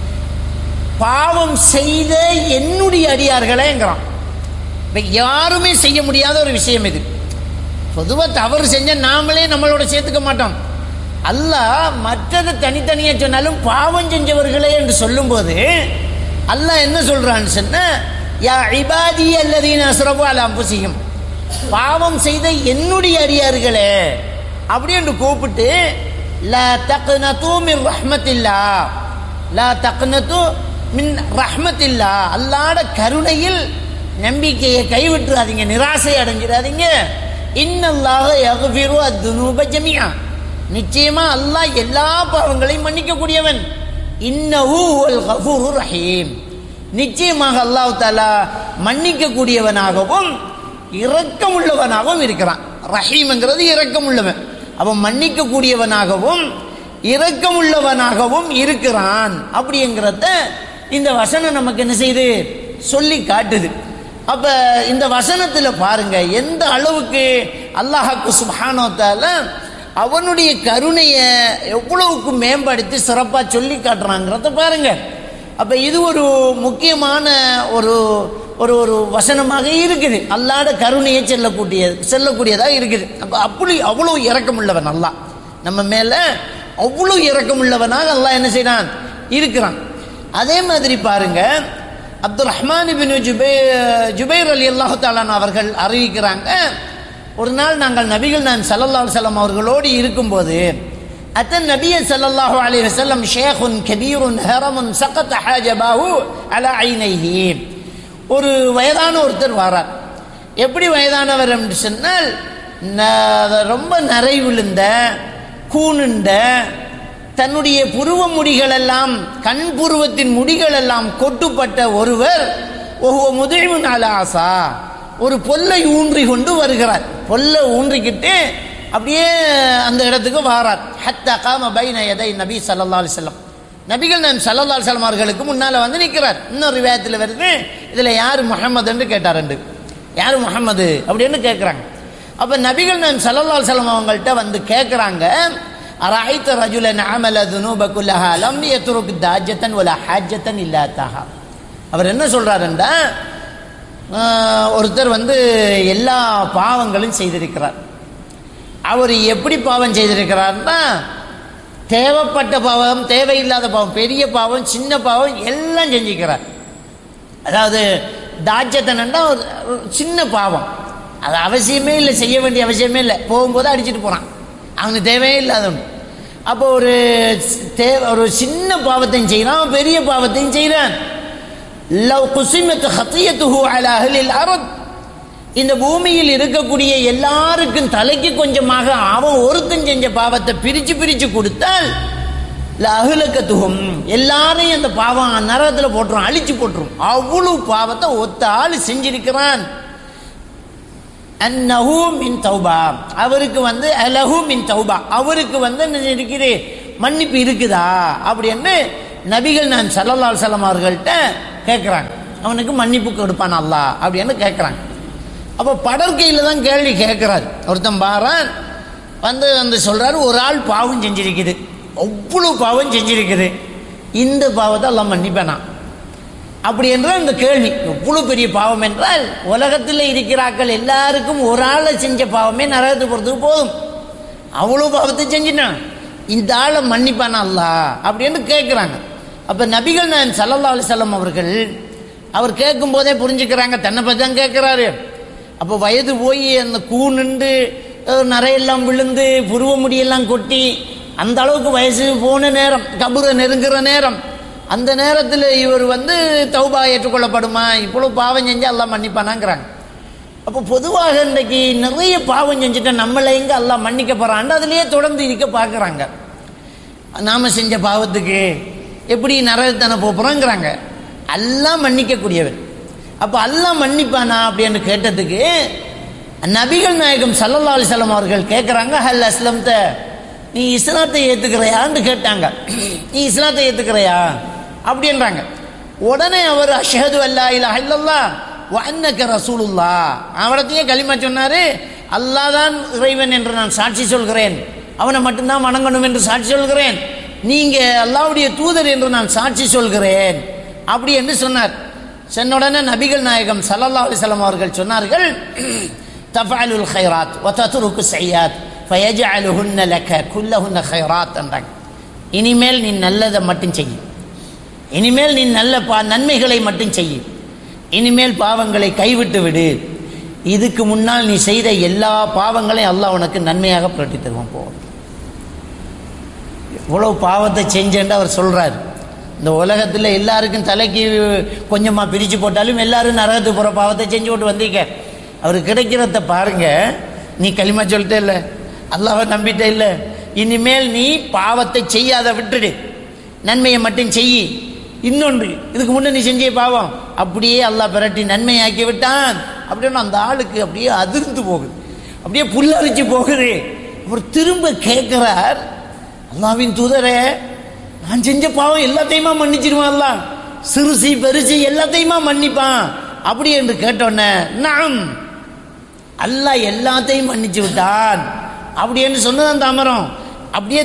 Speaker 4: பாவம் செய்த என்னுடைய அடியார்களேங்கிறான். இப்போ யாருமே செய்ய முடியாத ஒரு விஷயம் இது. பொதுவாக தவறு செஞ்ச நாமளே நம்மளோட சேர்த்துக்க மாட்டோம். அல்லாஹ் மற்றதை தனித்தனியாக சொன்னாலும் பாவம் செஞ்சவர்களே என்று சொல்லும்போது அல்லாஹ் என்ன சொல்றான்னு சொன்ன, யா இபாதி அல்லதீன அஸ்ரஃபு அலா அன்ஃபுஸிஹிம், பாவம் செய்த என்னுடைய அடியார்களே அப்படி என்று கூப்பிட்டு, லா தக்னது மின் ரஹ்மத்தில்லாஹ், லா தக்னது மின் ரஹ்மத்தில்லாஹ், அல்லாஹ்வுடைய கருணையில் நம்பிக்கையை கைவிட்டுறாதீங்க, நிராசை அடைஞ்சிடாதீங்க. இன்னல்லாஹ யக்ஃபிரு அத்-துனூப ஜமீஆ, நிச்சயமா அல்லாஹ் எல்லா பாவங்களையும் மன்னிக்க கூடியவன். இன்னஹு ஹுவல் கஃபூருர் ரஹீம், நிச்சயமாக அல்லாஹ் தஆலா மன்னிக்க கூடியவனாகவும் இரக்கம் உள்ளவனாகவும் இருக்கிறான். ரஹீம்ங்கிறது இரக்கம் உள்ளவன், அவன் மன்னிக்க கூடியவனாகவும் இரக்கம் உள்ளவனாகவும் இருக்கிறான் அப்படிங்கிறத இந்த வசனம் நமக்கு என்ன செய்யுது, சொல்லி காட்டுது. அப்ப இந்த வசனத்துல பாருங்க எந்த அளவுக்கு அல்லாஹ்வுக்கு சுப்ஹானஹு வ தஆலா அவனுடைய கருணையை எவ்வளவுக்கு மேம்படுத்தி சிறப்பா சொல்லி காட்டுறாங்கிறத பாருங்க. அப்ப இது ஒரு முக்கியமான ஒரு ஒரு ஒரு வசனமாக இருக்குது, அல்லாஹ்வுடைய கருணையை செல்லக்கூடியதாக இருக்குது. அப்ப அப்படி அவ்வளவு இரக்கம் உள்ளவன் அல்லாஹ், நம்ம மேல அவ்வளவு இரக்கம் உள்ளவனாக அல்லாஹ் என்ன செய்யறான், இருக்கிறான். அதே மாதிரி பாருங்க, அப்துல் ரஹ்மான் இப்னு ஜுபைர் ரலியல்லாஹு தஆலா அவர்கள் அறிவிக்கிறாங்க, ஒரு நாள் நாங்கள் நபிகள் நான் ஸல்லல்லாஹு அலைஹி வஸல்லம் அவர்களோடு இருக்கும்போது, அத்தன் நபிய ஸல்லல்லாஹு அலைஹி வஸல்லம் ஷேഖுன் கபீருன் ஹரமுன் சகத ஹாஜபாஹு அலா ஐனைஹி, ஒரு வயதான ஒருத்தர் வரார். எப்படி வயதானவர் என்று சொன்னால், ரொம்ப நரை விழுந்த கூணுண்ட, தன்னுடைய புருவ முடிகள் எல்லாம் கண் புருவத்தின் முடிகள் எல்லாம் கொட்டுப்பட்ட ஒருவர், முதிழ்வு நாளாசா, ஒரு பொல்லை ஊன்றி கொண்டு வருகிறார். பொல்லை ஊன்றிக்கிட்டு அப்படியே அந்த இடத்துக்கு வாரார். ஹத்தா காம பைன யதை நபி ஸல்லல்லாஹு அலைஹி வஸல்லம், நபிகள் நான் ஸல்லல்லாஹு அலைஹி வஸல்லம் அவர்களுக்கு முன்னால வந்து நிற்கிறார். இன்னொரு ரிவாயத்தில் வருது, இதுல யார் முஹம்மது என்று கேட்டார், யார் முஹம்மது அப்படின்னு கேட்குறாங்க. அப்ப நபிகள் நான் ஸல்லல்லாஹு அலைஹி வஸல்லம் அவங்கள்ட்ட வந்து கேட்குறாங்க, அரைத்த ரஜுலன் அமல துனூப குல்லஹா லம் யத்ருக் தாஜத்தன் வலா ஹாஜத்தன் இல்லா தஹா. அவர் என்ன சொல்றாருண்டா, ஒருத்தர் வந்து எல்லா பாவங்களும் செய்திருக்கிறார். அவர் எப்படி பாவம் செய்திருக்கிறார்னா, தேவைப்பட்ட பாவம், தேவையில்லாத பாவம், பெரிய பாவம், சின்ன பாவம் எல்லாம் செஞ்சுக்கிறார். அதாவது தாஜத்தனன்னா ஒரு சின்ன பாவம், அது அவசியமே இல்லை, செய்ய வேண்டிய அவசியமே இல்லை, போகும்போது அடிச்சுட்டு போறான், அவனுக்கு தேவையே இல்லாதவன். அப்போ ஒரு சின்ன பாவத்தையும் செய்யறான், பெரிய பாவத்தையும் செய்யறான். லவ் குஸிமத் ஹத்தியத்துஹு அலா அஹ்லில் அர்த், இந்த பூமியில் இருக்கக்கூடிய எல்லாருக்கும் தலைக்கு கொஞ்சமாக அவன் ஒருத்தன் செஞ்ச பாவத்தை பிரிச்சு பிரிச்சு கொடுத்தால் லஅஹ்லகத்துஹும், எல்லாரையும் அந்த பாவம் நரகத்தில் போட்டுரும், அழிச்சு போட்டுரும். அவ்வளவு பாவத்தை ஒத்த ஆள் செஞ்சிருக்கிறான். அன்னஹு மின் தௌபா, அவருக்கு வந்து அலஹு மின் தௌபா, அவருக்கு வந்து மன்னிப்பு இருக்குதா அப்படின்னு நபிகள் நான் ஸல்லல்லாஹு அலைஹி வஸல்லம் அவர்கள்ட்ட கேட்குறாங்க. அவனுக்கு மன்னிப்பு கொடுப்பான் அல்லாஹ் அப்படின்னு கேட்குறாங்க. அப்போ படற்கையில் தான் கேள்வி கேட்குறாரு. ஒருத்தன் பாரான் வந்து சொல்கிறாரு, ஒரு ஆள் பாவம் செஞ்சிருக்குது, அவ்வளோ பாவம் செஞ்சிருக்குது, இந்த பாவத்தை எல்லாம் மன்னிப்பேனா அப்படி என்றால் இந்த கேள்வி எவ்வளோ பெரிய பாவம் என்றால், உலகத்தில் இருக்கிறாக்கள் எல்லாருக்கும் ஒரு ஆளை செஞ்ச பாவமே நரகத்துக்கு போகிறதுக்கு போதும். அவ்வளோ பாவத்தை செஞ்சிட்டான், இந்த ஆளை மன்னிப்பானா அல்லாஹ் அப்படின்னு கேட்குறாங்க. அப்போ நபிகள் நாயகம் ஸல்லல்லாஹு அலைஹி வஸல்லம் அவர்கள் அவர் கேட்கும் போதே புரிஞ்சுக்கிறாங்க தன்னை பற்றி தான் கேட்குறாரு. அப்போ வயது போய் அந்த கூண்டு நரையெல்லாம் விழுந்து புருவ முடியெல்லாம் கொட்டி அந்த அளவுக்கு வயசு போன நேரம், கபரை நெருங்குற நேரம், அந்த நேரத்தில் இவர் தௌபா ஏற்றுக்கொள்ளப்படுமா, இவ்வளோ பாவம் செஞ்சால் அல்லாஹ் மன்னிப்பானாங்கிறாங்க. அப்போ பொதுவாக இன்றைக்கு நிறைய பாவம் செஞ்சுட்டா நம்மளை எங்கே அல்லாஹ் மன்னிக்க போகிறான்னு அதுலேயே தொடர்ந்து இருக்க பார்க்குறாங்க. நாம் செஞ்ச பாவத்துக்கு எப்படி நரகத்தானே போகிறோங்கிறாங்க. அல்லாஹ் மன்னிக்கக்கூடியவர். அப்போ அல்லாஹ் மன்னிப்பானா அப்படின்னு கேட்டதுக்கு நபிகள் நாயகம் ஸல்லல்லாஹு அலைஹி வஸல்லம் அவர்கள் கேட்குறாங்க, ஹல் அஸ்லம்த, நீ இஸ்லாத்தை ஏற்றுக்கிறையான்னு கேட்டாங்க. நீ இஸ்லாத்தை ஏற்றுக்கிறையா அப்படின்றாங்க. உடனே அவர் அஷ்ஹது அல்லா இலாஹ இல்லல்லாஹ் வ அன்னக ரசூலுல்லாஹ் அவரத்தையே கலிமா சொன்னார். அல்லாஹ் தான் இறைவன் என்று நான் சாட்சி சொல்கிறேன், அவனை மட்டும்தான் வணங்கணும் என்று சாட்சி சொல்கிறேன், நீங்கள் அல்லாஹ்வுடைய தூதர் என்று நான் சாட்சி சொல்கிறேன் அப்படி என்று சொன்னார். சொன்ன உடனே நபிகள் நாயகம் ஸல்லல்லாஹு அலைஹி வஸல்லம் அவர்கள் சொன்னார்கள், தஃஅலுல் கைராத் வ தத்ருக்கு ஸய்யாத் ஃபயஜஅலுஹுன்ன லக குல்லஹுன்ன கைராத் என்றாங்க. இனிமேல் நீ நல்லதை மட்டும் செய், இனிமேல் நீ நல்ல நன்மைகளை மட்டும் செய், இனிமேல் பாவங்களை கைவிட்டு விடு, இதுக்கு முன்னால் நீ செய்த எல்லா பாவங்களையும் அல்லாஹ் உனக்கு நன்மையாக புரட்டி தருவான். போ, இவ்வளோ பாவத்தை செஞ்சேன்னு அவர் சொல்கிறார். இந்த உலகத்தில் எல்லாருக்கும் தலைக்கு கொஞ்சமாக பிரித்து போட்டாலும் எல்லாரும் நரகத்துக்கு போகிற பாவத்தை செஞ்சு போட்டு வந்தீங்க. அவர் கிடைக்கிறத பாருங்க. நீ களிமா சொல்லிட்டே இல்லை, அல்லாஹ்வை நம்பிட்டே இல்லை, இனிமேல் நீ பாவத்தை செய்யாத விட்டுடு, நன்மையை மட்டும் செய். இன்னொன்று, இதுக்கு முன்னே நீ செஞ்ச பாவம் அப்படியே அல்லாஹ் பிரட்டி நன்மையாக்கி விட்டான் அப்படின்னு அந்த ஆளுக்கு அப்படியே அதிர்ந்து போகுது, அப்படியே புல்லரிச்சு போகுது. அவர் திரும்ப கேட்கிறார், அல்லாஹ்வின் தூதரே, நான் செஞ்ச பாவம் எல்லாத்தையுமா மன்னிச்சிருவான் அல்லாஹ், சிறுசி பெருசி எல்லாத்தையுமா மன்னிப்பான் அப்படி என்று கேட்டோன்னே, நாம் அல்லாஹ் எல்லாத்தையும் மன்னிச்சு விட்டான் அப்படி என்று சொன்னது அந்த அமரம். அப்படியே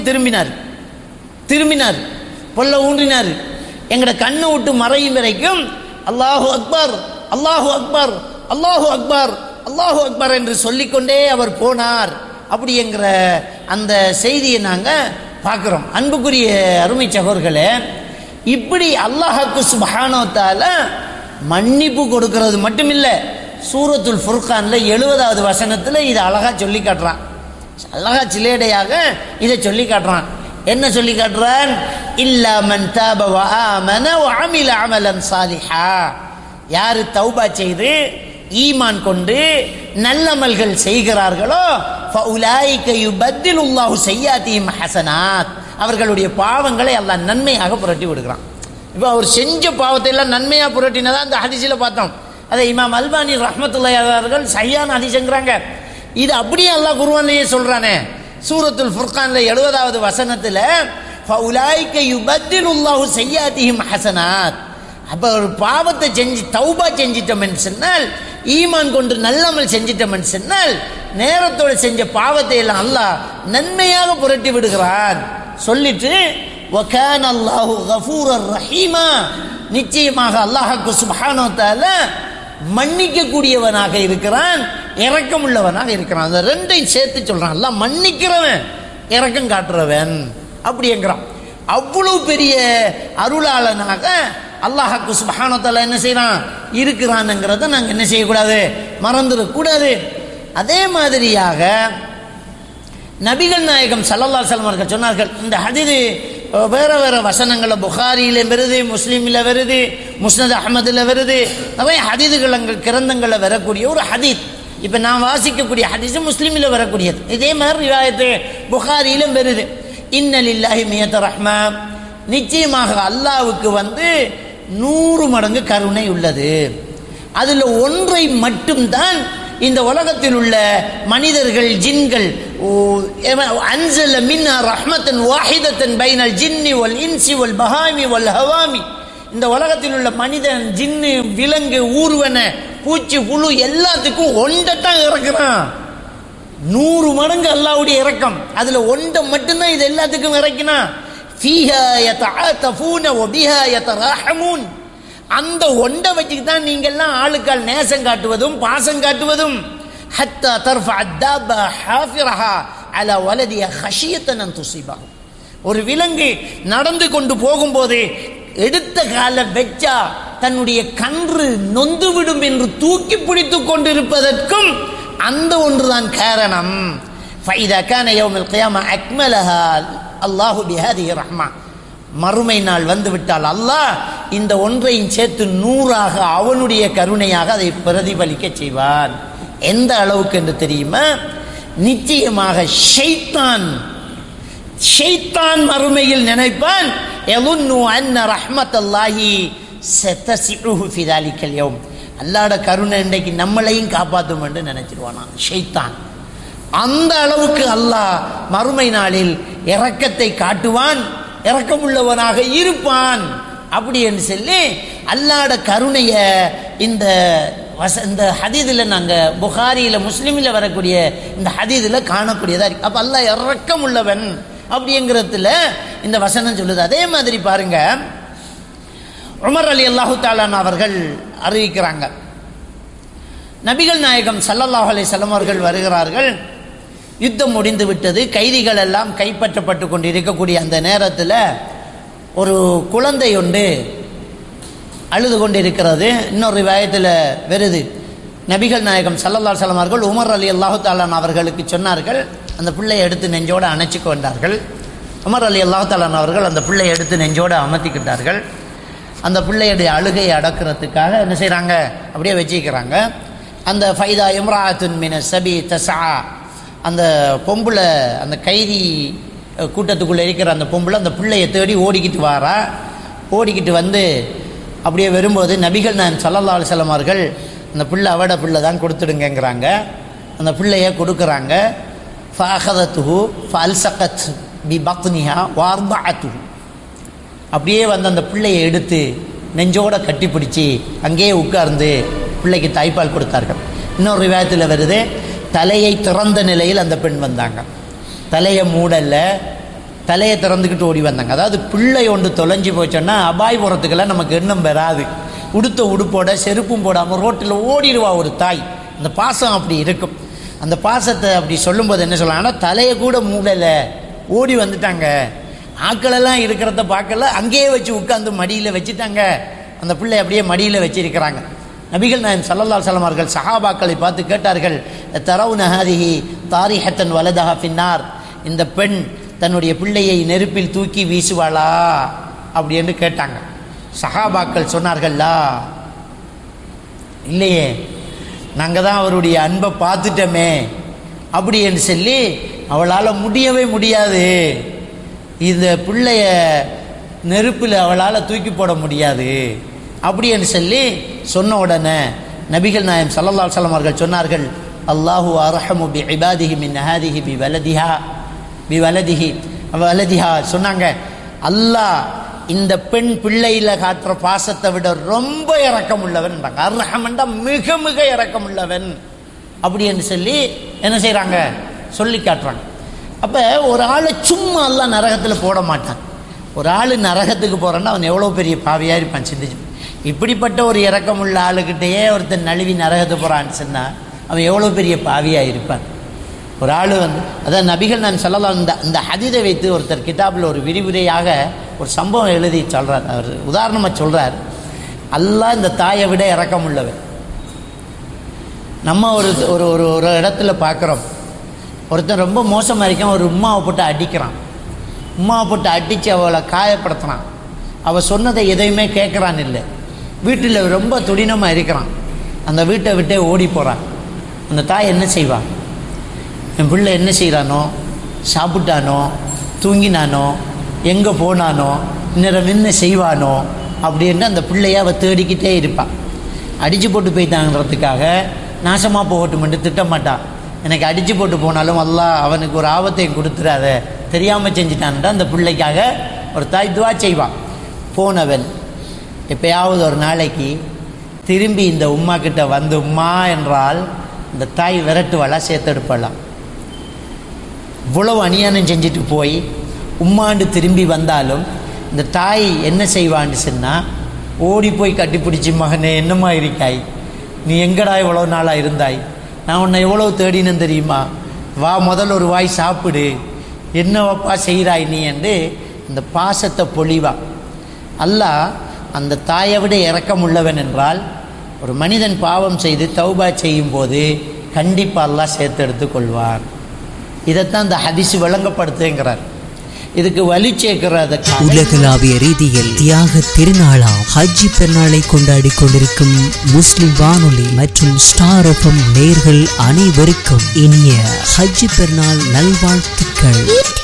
Speaker 4: திரும்பினார் பொல்ல ஊன்றினார். எங்கட கண்ணை விட்டு மறையும் வரைக்கும் அல்லாஹு அக்பர் அல்லாஹு அக்பர் அல்லாஹு அக்பர் அல்லாஹு அக்பர் என்று சொல்லிக்கொண்டே அவர் போனார். அப்படிங்கிற அந்த செய்தியை நாங்கள் பார்க்குறோம். அன்புக்குரிய அருமை சகோதரர்களே, இப்படி அல்லாஹ்வுக்கு சுப்ஹானஹு வ தஆலா மன்னிப்பு கொடுக்கிறது மட்டுமில்லை, சூரத்துல் ஃபுர்கான்ல 70வது வசனத்தில் இதை அழகா சொல்லி காட்டுறான். அழகா சிலேடையாக இதை சொல்லி காட்டுறான். என்ன சொல்லி காட்டுறான்? இல்லா மன் தாப வ ஆமன வ அமில அமலன் சாலிஹா, யார் தௌபா செய்து ஈமான் கொண்டு நல்லமல்கள் செய்கிறார்களோ ஃபஉலாயிக யுபத்திலுல்லாஹு ஸய்யாத்திஹிம் ஹஸனாத், அவர்களுடைய பாவங்களை அல்லாஹ் நன்மையாக புரட்டி விடுகிறான். இப்போ அவர் செஞ்ச பாவத்தை எல்லாம் நன்மையாக புரட்டினதா அந்த ஹதீஸில் பார்த்தோம். அதை இமாம் அல்பானி ரஹ்மத்துல்லாஹி அலைஹி அவர்கள் சஹீஹான ஹதீஸ்ங்கறாங்க. இது அப்படியே அல்லாஹ் குர்ஆன்லயே சொல்றானே, சூரத்துல் ஃபுர்கான்ல 70வது வசனத்தில் ஃபஉலாயிக யுபத்திலுல்லாஹு ஸய்யாத்திஹிம் ஹஸனாத், அப்போ ஒரு பாவத்தை செஞ்சு தௌபா செஞ்சிட்டோம்னு சொன்னால், ஈமான் கொண்டு நல்லமல் செஞ்சிட்டோம்னு சொன்னால், நேரத்தோடு செஞ்ச பாவத்தை எல்லாம் அல்லாஹ் நன்மையாக புரட்டி விடுகிறான். சொல்லிட்டு வகான அல்லாஹு கஃபூரர் ரஹீமா, நிச்சயமாக அல்லாஹ்வுக்கு சுப்ஹானஹு வ தஆலா மன்னிக்க கூடியவனாக இருக்கிறான், இரக்கம் உள்ளவனாக இருக்கிறான். அந்த ரெண்டையும் சேர்த்து சொல்றான். அல்லாஹ் மன்னிக்கிறவன், இரக்கம் காட்டுறவன் அப்படிங்கிறான். அவ்வளவு பெரிய அருளாளனாக அல்லாஹ்வுக்கு சுப்ஹானஹு வ தஆலா என்ன செய்யறான் இருக்கிறான்ங்கிறத நாங்கள் என்ன செய்யக்கூடாது, மறந்துடக்கூடாது. அதே மாதிரியாக நபிகள் நாயகம் ஸல்லல்லாஹு அலைஹி வஸல்லம் அவர்கள் சொன்னார்கள். இந்த ஹதீஸ் வேறு வேறு வசனங்களை புகாரியில் வருது, முஸ்லீமில் வருது, முஸ்னத் அஹ்மதில் வருது, நிறைய ஹதீதுகள் கிரந்தங்களில் வரக்கூடிய ஒரு ஹதீத். இப்போ நான் வாசிக்கக்கூடிய ஹதீஸ் முஸ்லீமில் வரக்கூடியது. இதே மாதிரி ரிவாயத்து புகாரியிலும் வருது. இன்ன லில்லாஹி மியத ரஹ்மா, நிச்சயமாக அல்லாஹ்வுக்கு 100 மடங்கு கருணை உள்ளது. அதில் ஒன்றை மட்டும்தான் இந்த உலகத்தில் உள்ள மனிதர்கள் ஜின்கள் அன்ஸல மின்னா ரஹ்மத்தன் வாஹிதத்தன் பைனல் ஜின்னி வல் இன்சி வல் பஹாமி வல் ஹவாமி, இந்த உலகத்தில் உள்ள மனிதன், ஜின்னு, விலங்கு, ஊர்வன, பூச்சி, புழு எல்லாத்துக்கும் ஒன்றைத்தான் இறக்குறான். 100 மடங்கு அல்லாஹ்வுடைய இரக்கம். அதுல ஒன்றை மட்டும்தான் இது எல்லாத்துக்கும் இறக்கினான். ஃபீஹா யதஆதஃபூன வபிஹா யதராஹமூன். அந்த ஒன்றை வச்சுக்கு தான் நீங்க எல்லாம் ஆளுக்கால் நேசம் காட்டுவதும் பாசம் காட்டுவதும். ஹத்தா தர்ஃபஅ அத்தாபா ஹாஃபிரஹா அலா வலதிஹா ஹஷியத்தன் அன் துஸீபஹு. ஒரு விலங்கு நடந்து கொண்டு போகும்போது எடுத்த கால வெச்சா தன்னுடைய கன்று நொந்துவிடும் என்று தூக்கி பிடித்துக் கொண்டிருப்பதற்கும் அந்த ஒன்றுதான் காரணம். ஃபைதா கான யௌமுல் கியாமா அக்மலஹா அல்லாஹு பிஹாதிஹி ரஹ்மா. மறுமை நாள் வந்துவிட்டால் அல்லாஹ் இந்த ஒன்றையும் சேர்த்து 100ஆக அவனுடைய கருணையாக அதை பிரதிபலிக்க செய்வான். எந்த அளவுக்கு என்று தெரியுமா? நிச்சயமாக ஷைத்தான் மறுமையில் நினைப்பான், யظنு அன்ன ரஹ்மத்தல்லாஹி சதஸிஉஹு ஃபி ذلிகல் யௌம். அல்லாஹ்வுடைய கருணை இன்றைக்கு நம்மளையும் காப்பாற்றும் என்று நினைச்சிருவானா ஷைத்தான். அந்த அளவுக்கு அல்லாஹ் மறுமை நாளில் இரக்கத்தை காட்டுவான், இரக்கமுள்ளவனாக இருப்பான். அப்படி என்று சொல்லி அல்லாஹ்வுடைய கருணைய இந்த ஹதீதில் நாங்கள் புகாரியில் முஸ்லிமில் வரக்கூடிய இந்த ஹதீதில் காணக்கூடியதா இருக்கு. அப்போ அல்லாஹ் இரக்கம் உள்ளவன் அப்படிங்கிறதுல இந்த வசனம் சொல்லுது. அதே மாதிரி பாருங்க, உமர் ரலியல்லாஹு தஆலா அவர்கள் அறிவிக்கிறாங்க, நபிகள் நாயகம் ஸல்லல்லாஹு அலைஹி வஸல்லம் அவர்கள் வருகிறார்கள். யுத்தம் முடிந்து விட்டது, கைதிகள் எல்லாம் கைப்பற்றப்பட்டு கொண்டு இருக்கக்கூடிய அந்த நேரத்தில் ஒரு குழந்தை ஒன்று அழுது கொண்டு இருக்கிறது. இன்னொரு ரிவாயத்தில் வருது, நபிகள் நாயகம் ஸல்லல்லாஹு அலைஹி வஸல்லம் அவர்கள் உமர் ரலியல்லாஹு தஆலா அவர்களுக்கு சொன்னார்கள், அந்த பிள்ளையை எடுத்து நெஞ்சோடு அணைச்சிக்க வந்தார்கள். உமர் ரலியல்லாஹு தஆலா அவர்கள் அந்த பிள்ளையை எடுத்து நெஞ்சோடு அமர்த்திக்கிட்டார்கள். அந்த பிள்ளையுடைய அழுகையை அடக்கிறதுக்காக என்ன செய்கிறாங்க, அப்படியே வச்சுக்கிறாங்க. அந்த ஃபைதா இம்ராஅத்துன் மின சபி தஸா, அந்த பொம்பளை, அந்த கைதி கூட்டத்துக்குள்ளே இருக்கிற அந்த பொம்பளை அந்த பிள்ளையை தேடி ஓடிக்கிட்டு வாரா. ஓடிக்கிட்டு வந்து அப்படியே வரும்போது நபிகள் நாயகம் ஸல்லல்லாஹு அலைஹி வஸல்லம் அவர்கள் அந்த பிள்ளை அவட பிள்ளை தான் கொடுத்துடுங்கிறாங்க. அந்த பிள்ளையை கொடுக்குறாங்க. ஃபஅഖதத்துஹு ஃபஅல்ஸகத் பிபத்னிஹா வஅர்தஅத்துஹு. அப்படியே வந்து அந்த பிள்ளையை எடுத்து நெஞ்சோட கட்டி பிடிச்சி அங்கேயே உட்கார்ந்து பிள்ளைக்கு தாய்ப்பால் கொடுத்தார்கள். இன்னொரு ரிவாயத்தில் வருது, தலையை திறந்த நிலையில் அந்த பெண் வந்தாங்க. தலையை மூடல, தலையை திறந்துக்கிட்டு ஓடி வந்தாங்க. அதாவது பிள்ளை ஒன்று தொலைஞ்சி போச்சோன்னா அபாய் போகிறதுக்கெல்லாம் நமக்கு எண்ணம் பெறாது. உடுத்த உடுப்போட செருப்பும் போடாமல் ரோட்டில் ஓடிடுவா ஒரு தாய். அந்த பாசம் அப்படி இருக்கும். அந்த பாசத்தை அப்படி சொல்லும்போது என்ன சொல்லலாம், ஆனால் தலையை கூட மூடலை, ஓடி வந்துட்டாங்க. ஆக்களெல்லாம் இருக்கிறத பார்க்கல, அங்கேயே வச்சு உட்காந்து மடியில் வச்சுட்டாங்க. அந்த பிள்ளை அப்படியே மடியில் வச்சிருக்கிறாங்க. நபிகள் நாயகம் ஸல்லல்லாஹு அலைஹி வஸல்லம் அவர்கள் சஹாபாக்களை பார்த்து கேட்டார்கள், தரவுன ஹாதிஹி தாரிஹத்தன் வலதஹா ஃபின்னார். இந்த பெண் தன்னுடைய பிள்ளையை நெருப்பில் தூக்கி வீசுவாளா அப்படின்னு கேட்டாங்க. சஹாபாக்கள் சொன்னார்கள்லா, இல்லையே, நாங்கள் தான் அவருடைய அன்பை பார்த்துட்டோமே அப்படி என்று சொல்லி அவளால் முடியவே முடியாது, இந்த பிள்ளைய நெருப்பில் அவளால் தூக்கி போட முடியாது அப்படி என்று சொல்லி சொன்ன உடனே நபிகள் நாயகம் ஸல்லல்லாஹு அலைஹி வஸல்லம் அவர்கள் சொன்னார்கள், அல்லாஹு அர்ஹமு பி இபாதிஹி மின் ஹாதிஹி பி வலதிஹா சொன்னாங்க, அல்லாஹ் இந்த பெண் பிள்ளையில காட்டுற பாசத்தை விட ரொம்ப இரக்கம் உள்ளவன். அர்ஹமண்டா மிக மிக இரக்கம் உள்ளவன் அப்படி என்று சொல்லி என்ன செய்கிறாங்க, சொல்லி காட்டுறாங்க. அப்போ ஒரு ஆளை சும்மா அல்லாஹ் நரகத்தில் போட மாட்டான். ஒரு ஆள் நரகத்துக்கு போகிறான்னா அவன் எவ்வளோ பெரிய பாவியாக இருப்பான் சிந்திச்சு. இப்படிப்பட்ட ஒரு இரக்கம் உள்ள ஆளுக்கிட்டேயே ஒருத்தன் நழுவி நரகத்துக்கு போகிறான்னு சொன்னால் அவன் எவ்வளோ பெரிய பாவியாக இருப்பான். ஒரு ஆள் வந்து அதான் நபிகள் நான் சொல்லலாம், இந்த ஹதீதை வைத்து ஒருத்தர் கிதாபில் ஒரு விரிவுரையாக ஒரு சம்பவம் எழுதி சொல்கிறார். அவர் உதாரணமாக சொல்கிறார், அல்லாஹ் இந்த தாயை விட இரக்கம் உள்ளவன். நம்ம ஒரு ஒரு ஒரு இடத்துல பார்க்குறோம், ஒருத்தன் ரொம்ப மோசமாக இருக்கான், ஒரு உம்மாவை போட்டு அடிக்கிறான். உம்மாவை போட்டு அடித்து அவளை காயப்படுத்துகிறான். அவள் சொன்னதை எதையுமே கேட்குறான் இல்லை. வீட்டில் ரொம்ப துடினமாக இருக்கிறான். அந்த வீட்டை விட்டே ஓடி போகிறான். அந்த தாய் என்ன செய்வான், என் பிள்ளை என்ன செய்கிறானோ, சாப்பிட்டானோ, தூங்கினானோ, எங்கே போனானோ, இன்னும் என்ன செய்வானோ அப்படின்னு அந்த பிள்ளைய அவள் தேடிக்கிட்டே இருப்பாள். அடித்து போட்டு போயிட்டாங்கிறதுக்காக நாசமாக போகட்டுமென்று திட்டமாட்டான். எனக்கு அடித்து போட்டு போனாலும் அல்லாஹ் அவனுக்கு ஒரு ஆபத்தையும் கொடுத்துறாத, தெரியாமல் செஞ்சிட்டான்ட்டு அந்த பிள்ளைக்காக ஒரு தாய் துவா செய்வான். போனவன் எப்பயாவது ஒரு நாளைக்கு திரும்பி இந்த உம்மா கிட்ட வந்து உம்மா என்றால் இந்த தாய் விரட்டுவாளா சேர்த்தெடுப்பலாம். இவ்வளவு அநியாயம் செஞ்சுட்டு போய் உம்மாண்டு திரும்பி வந்தாலும் இந்த தாய் என்ன செய்வான்னு சொன்னால் ஓடி போய் கட்டிப்பிடிச்சி, மகனே என்னம்மா இருக்காய், நீ எங்கடா இவ்வளோ நாளாக இருந்தாய், நான் உன்னை எவ்வளோ தேடினேன் தெரியுமா, வா முதல்ல ஒரு வாய் சாப்பிடு, என்னவப்பா செய்கிறாய் நீ என்று அந்த பாசத்தை பொழிவா. அல்லாஹ் அந்த தாயை விட இரக்கமுள்ளவன் என்றால் ஒரு மனிதன் பாவம் செய்து தௌபா செய்யும் போது கண்டிப்பாக அல்லாஹ் சேர்த்தெடுத்து கொள்வார். இதைத்தான் இந்த ஹதீஸ் விளங்கப்படுத்துங்கிறார். இதுக்கு வலி சேர்க்கிறது.
Speaker 2: உலகளாவிய ரீதியில் தியாக திருநாளாம் ஹஜ்ஜி பெருநாளை கொண்டாடி கொண்டிருக்கும் முஸ்லிம் வானொலி மற்றும் ஸ்டார் எஃப்எம் நேயர்கள் அனைவருக்கும் இனிய ஹஜ்ஜி பெருநாள் நல்வாழ்த்துக்கள்.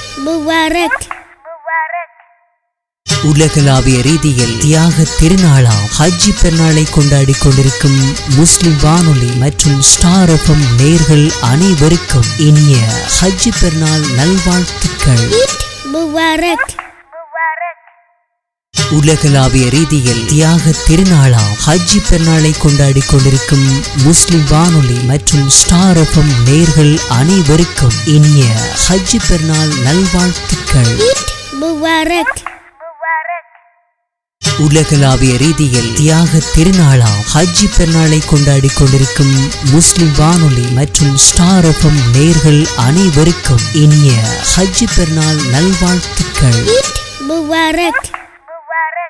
Speaker 2: உலகளாவிய ரீதியில் தியாக திருநாளாம் ஹஜ்ஜி பெருநாளை கொண்டாடி கொண்டிருக்கும் முஸ்லிம் வானொலி மற்றும் ஸ்டார் எஃப்எம் நேயர்கள் அனைவருக்கும் இனிய ஹஜ்ஜி பெருநாள் நல்வாழ்த்துக்கள். உலகளாவிய ரீதியில் தியாக திருநாளாம் ஹஜ்ஜி பெருநாளை கொண்டாடி கொண்டிருக்கும் முஸ்லிம் வானொலி மற்றும் ஸ்டார் எஃப்எம் நேயர்கள் அனைவருக்கும் இனிய ஹஜ்ஜி பெருநாள் நல்வாழ்த்துக்கள். உலகளாவிய ரீதியில் தியாக திருநாளாம் ஹஜ்ஜி பெருநாளை கொண்டாடி கொண்டிருக்கும் முஸ்லிம் வானொலி மற்றும் ஸ்டார் எஃப்எம் நேயர்கள் அனைவருக்கும் இனிய ஹஜ்ஜி பெருநாள் நல்வாழ்த்துக்கள்.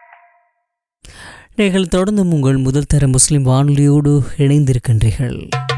Speaker 2: நீங்கள் தொடர்ந்து உங்கள் முதல் தர முஸ்லிம் வானொலியோடு இணைந்திருக்கின்றீர்கள்.